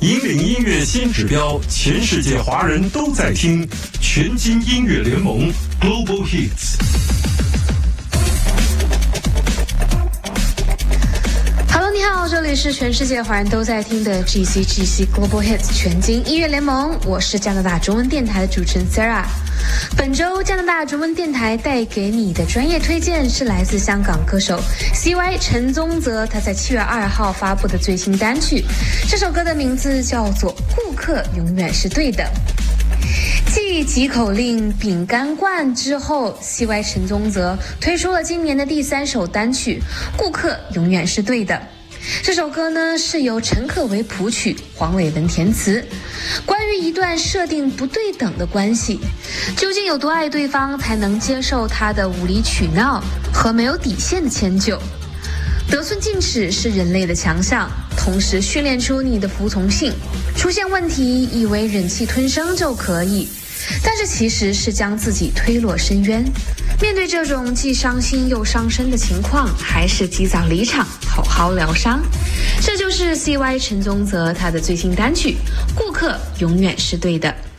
引领音乐新指标，全世界华人都在听，全金音乐联盟 Global Hits。Hello， 你好，这里是全世界华人都在听的 GC Global Hits 全金音乐联盟，我是加拿大中文电台的主持人 Sarah。本周加拿大中文电台带给你的专业推荐是来自香港歌手 CY 陈宗泽，他在7月2号发布的最新单曲，这首歌的名字叫做《顾客永远是对的》。继急口令、饼干罐之后， CY 陈宗泽推出了今年的第3首单曲《顾客永远是对的》。这首歌呢是由陈可为谱曲，黄伟文填词，关于一段设定不对等的关系，究竟有多爱对方才能接受他的无理取闹和没有底线的迁就？得寸进尺是人类的强项，同时训练出你的服从性。出现问题以为忍气吞声就可以，但是其实是将自己推落深渊。面对这种既伤心又伤身的情况，还是及早离场，好好疗伤。这就是 CY 陈宗泽他的最新单曲《顾客永远是对的》。